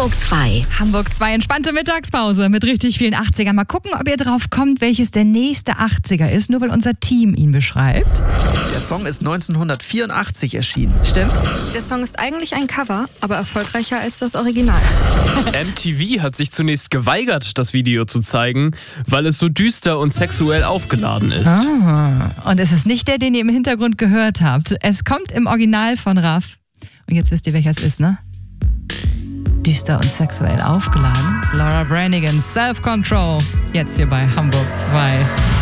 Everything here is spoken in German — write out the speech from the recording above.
Hamburg 2. Hamburg 2, entspannte Mittagspause mit richtig vielen 80ern. Mal gucken, ob ihr drauf kommt, welches der nächste 80er ist, nur weil unser Team ihn beschreibt. Der Song ist 1984 erschienen. Stimmt. Der Song ist eigentlich ein Cover, aber erfolgreicher als das Original. MTV hat sich zunächst geweigert, das Video zu zeigen, weil es so düster und sexuell aufgeladen ist. Und es ist nicht der, den ihr im Hintergrund gehört habt. Es kommt im Original von Raff. Und jetzt wisst ihr, welcher es ist, ne? Düster und sexuell aufgeladen. Laura Branigan, Self Control. Jetzt hier bei Hamburg 2.